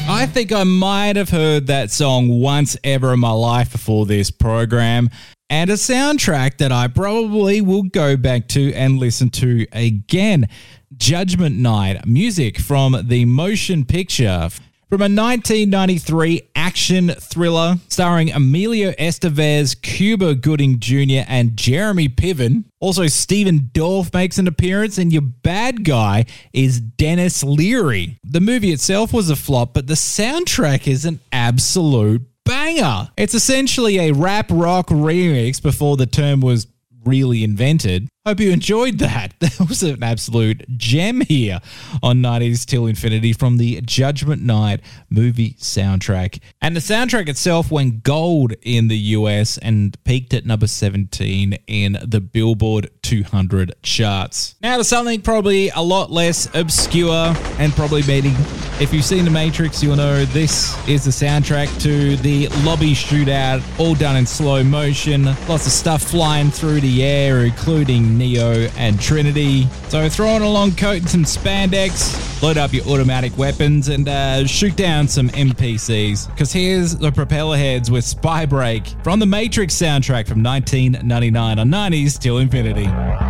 I think I might have heard that song once ever in my life before this program, and a soundtrack that I probably will go back to and listen to again. Judgment Night, music from the motion picture from a 1993 action thriller starring Emilio Estevez, Cuba Gooding Jr. and Jeremy Piven. Also, Stephen Dorff makes an appearance, and your bad guy is Dennis Leary. The movie itself was a flop, but the soundtrack is an absolute banger. It's essentially a rap rock remix before the term was really invented. Hope you enjoyed that. That was an absolute gem here on 90s Till Infinity from the Judgment Night movie soundtrack. And the soundtrack itself went gold in the US and peaked at number 17 in the Billboard 200 charts. Now to something probably a lot less obscure and probably meaning, if you've seen The Matrix, you'll know this is the soundtrack to the lobby shootout, all done in slow motion. Lots of stuff flying through the air, including Neo and Trinity. So throw on a long coat and some spandex, load up your automatic weapons, and shoot down some NPCs. Because here's the Propeller Heads with Spy Break from the Matrix soundtrack from 1999 on 90s Till Infinity.